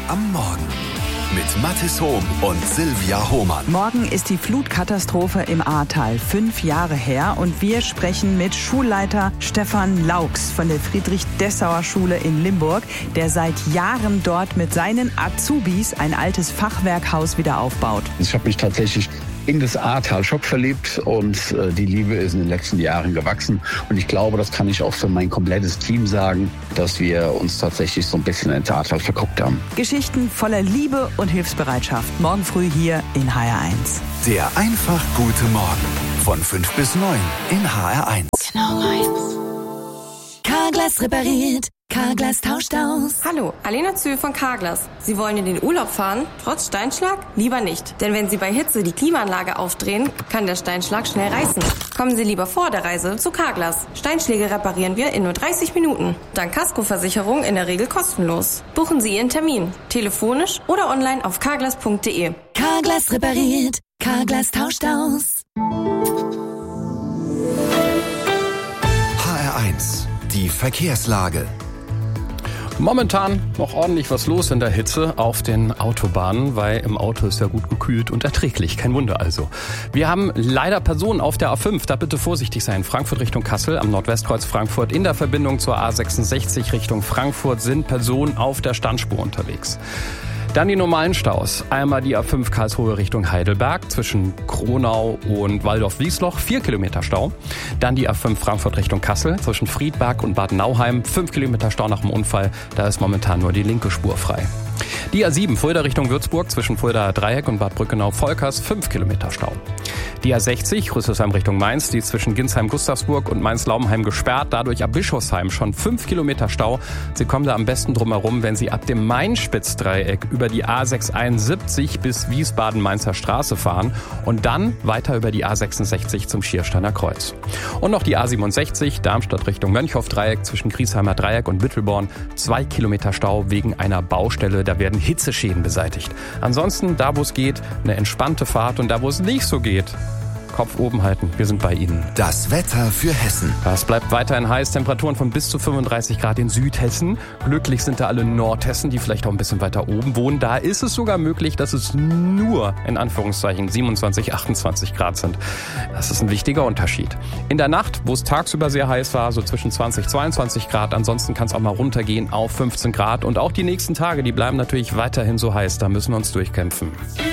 am Morgen mit Mathis Hohm und Silvia Hohmann. Morgen ist die Flutkatastrophe im Ahrtal 5 Jahre her und wir sprechen mit Schulleiter Stefan Laux von der Friedrich-Dessauer-Schule in Limburg, der seit Jahren dort mit seinen Azubis ein altes Fachwerkhaus wieder aufbaut. Ich habe mich tatsächlich in das Ahrtal verliebt und die Liebe ist in den letzten Jahren gewachsen. Und ich glaube, das kann ich auch für mein komplettes Team sagen, dass wir uns tatsächlich so ein bisschen ins Ahrtal verguckt haben. Geschichten voller Liebe und Hilfsbereitschaft. Morgen früh hier in HR1. Der einfach gute Morgen von 5 bis 9 in HR1. Genau meins. Carglass repariert. Carglass tauscht aus. Hallo, Alena Zühl von Carglass. Sie wollen in den Urlaub fahren, trotz Steinschlag? Lieber nicht. Denn wenn Sie bei Hitze die Klimaanlage aufdrehen, kann der Steinschlag schnell reißen. Kommen Sie lieber vor der Reise zu Carglass. Steinschläge reparieren wir in nur 30 Minuten. Dank Kaskoversicherung in der Regel kostenlos. Buchen Sie Ihren Termin. Telefonisch oder online auf carglass.de. Carglass repariert. Carglass tauscht aus. HR1, die Verkehrslage. Momentan noch ordentlich was los in der Hitze auf den Autobahnen, weil im Auto ist ja gut gekühlt und erträglich. Kein Wunder also. Wir haben leider Personen auf der A5, da bitte vorsichtig sein. Frankfurt Richtung Kassel am Nordwestkreuz Frankfurt. In der Verbindung zur A66 Richtung Frankfurt sind Personen auf der Standspur unterwegs. Dann die normalen Staus. Einmal die A5 Karlsruhe Richtung Heidelberg zwischen Kronau und Waldorf-Wiesloch, 4 Kilometer Stau. Dann die A5 Frankfurt Richtung Kassel zwischen Friedberg und Bad Nauheim, 5 Kilometer Stau nach dem Unfall. Da ist momentan nur die linke Spur frei. Die A7 Fulda Richtung Würzburg zwischen Fuldaer Dreieck und Bad Brückenau-Volkers, 5 Kilometer Stau. Die A60 Rüsselsheim Richtung Mainz, die ist zwischen Ginsheim-Gustavsburg und Mainz-Laubenheim gesperrt, dadurch ab Bischofsheim schon 5 Kilometer Stau. Sie kommen da am besten drum herum, wenn Sie ab dem Main-Spitz-Dreieck über die A671 bis Wiesbaden-Mainzer Straße fahren und dann weiter über die A66 zum Schiersteiner Kreuz. Und noch die A67 Darmstadt Richtung Mönchhoff-Dreieck zwischen Griesheimer Dreieck und Büttelborn, 2 Kilometer Stau wegen einer Baustelle, da werden Hitzeschäden beseitigt. Ansonsten, da wo es geht, eine entspannte Fahrt und da wo es nicht so geht, Kopf oben halten. Wir sind bei Ihnen. Das Wetter für Hessen. Es bleibt weiterhin heiß. Temperaturen von bis zu 35 Grad in Südhessen. Glücklich sind da alle Nordhessen, die vielleicht auch ein bisschen weiter oben wohnen. Da ist es sogar möglich, dass es nur, in Anführungszeichen, 27, 28 Grad sind. Das ist ein wichtiger Unterschied. In der Nacht, wo es tagsüber sehr heiß war, so zwischen 20, 22 Grad. Ansonsten kann es auch mal runtergehen auf 15 Grad. Und auch die nächsten Tage, die bleiben natürlich weiterhin so heiß. Da müssen wir uns durchkämpfen.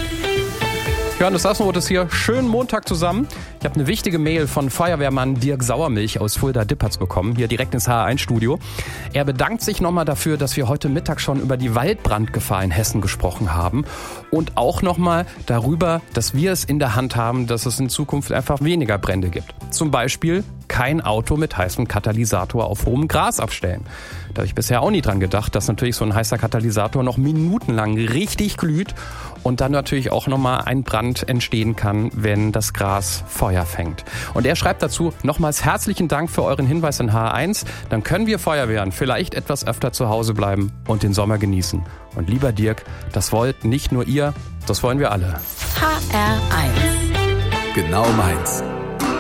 Johannes Sassenroth ist hier. Schönen Montag zusammen. Ich habe eine wichtige Mail von Feuerwehrmann Dirk Sauermilch aus Fulda-Dippertz bekommen, hier direkt ins HR1-Studio. Er bedankt sich nochmal dafür, dass wir heute Mittag schon über die Waldbrandgefahr in Hessen gesprochen haben und auch nochmal darüber, dass wir es in der Hand haben, dass es in Zukunft einfach weniger Brände gibt. Zum Beispiel kein Auto mit heißem Katalysator auf hohem Gras abstellen. Da habe ich bisher auch nie dran gedacht, dass natürlich so ein heißer Katalysator noch minutenlang richtig glüht und dann natürlich auch nochmal ein Brand entstehen kann, wenn das Gras Feuer fängt. Und er schreibt dazu, nochmals herzlichen Dank für euren Hinweis in HR1. Dann können wir Feuerwehren vielleicht etwas öfter zu Hause bleiben und den Sommer genießen. Und lieber Dirk, das wollt nicht nur ihr, das wollen wir alle. HR1. Genau meins.